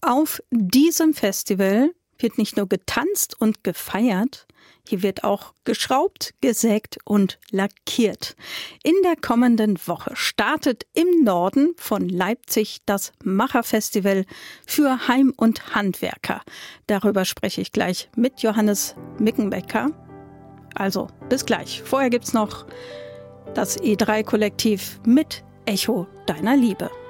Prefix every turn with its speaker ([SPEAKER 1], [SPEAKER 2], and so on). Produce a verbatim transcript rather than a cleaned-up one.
[SPEAKER 1] Auf diesem Festival wird nicht nur getanzt und gefeiert, hier wird auch geschraubt, gesägt und lackiert. In der kommenden Woche startet im Norden von Leipzig das Macherfestival für Heim- und Handwerker. Darüber spreche ich gleich mit Johannes Mickenbecker. Also bis gleich. Vorher gibt's noch das E drei Kollektiv mit Echo deiner Liebe.